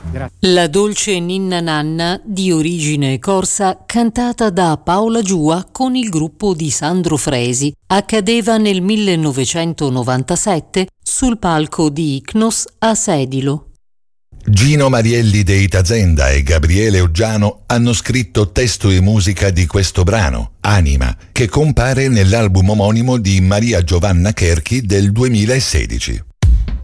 Grazie. La dolce Ninna Nanna, di origine corsa, cantata da Paola Giua con il gruppo di Sandro Fresi, accadeva nel 1997 sul palco di Icnos a Sedilo. Gino Marielli de Itazenda e Gabriele Oggiano hanno scritto testo e musica di questo brano, Anima, che compare nell'album omonimo di Maria Giovanna Cherchi del 2016.